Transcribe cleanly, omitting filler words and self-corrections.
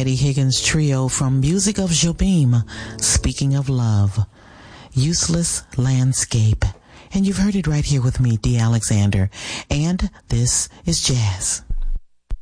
Eddie Higgins Trio from Music of Jobim, Speaking of Love, Useless Landscape. And you've heard it right here with me, D. Alexander. And this is Jazz.